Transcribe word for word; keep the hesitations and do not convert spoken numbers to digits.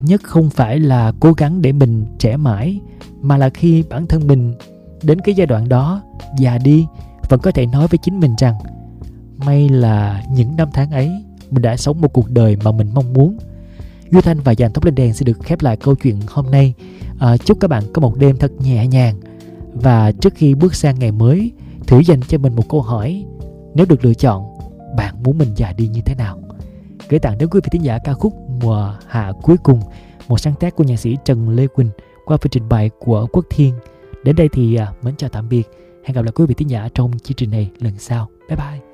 nhất không phải là cố gắng để mình trẻ mãi, mà là khi bản thân mình đến cái giai đoạn đó, già đi, vẫn có thể nói với chính mình rằng may là những năm tháng ấy mình đã sống một cuộc đời mà mình mong muốn. Duy Thanh và Dàn Tóc Lên Đèn sẽ được khép lại câu chuyện hôm nay. À, chúc các bạn có một đêm thật nhẹ nhàng. Và trước khi bước sang ngày mới, thử dành cho mình một câu hỏi: nếu được lựa chọn, bạn muốn mình già đi như thế nào? Gửi tặng đến quý vị thính giả ca khúc Mùa Hạ Cuối Cùng, một sáng tác của nhạc sĩ Trần Lê Quỳnh qua phần trình bày của Quốc Thiên. Đến đây thì à, mến chào tạm biệt. Hẹn gặp lại quý vị thính giả trong chương trình này lần sau. Bye bye.